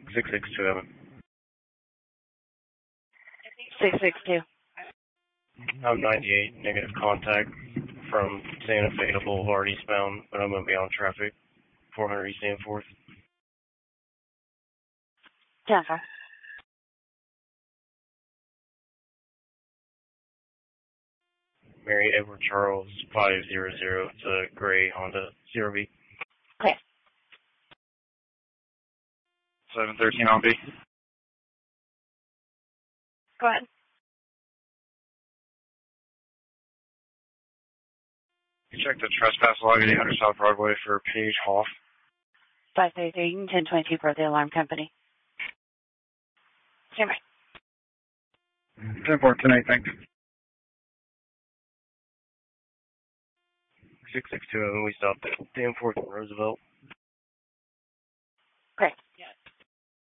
662. 662. I'm 98, negative contact from Santa Fe to Boulevard eastbound, but I'm going to be on traffic. 400 East Danforth. Jennifer. Mary Edward Charles 500. It's a gray Honda CRV. Okay. 713 on B. Go ahead. You check the trespass log at 800 South Broadway for Paige Hoff. 533, 1022 Birthday Alarm Company. Stand by. 10-4, 10-8, thanks. 662, we stopped at Danforth and Roosevelt. Okay. Yeah.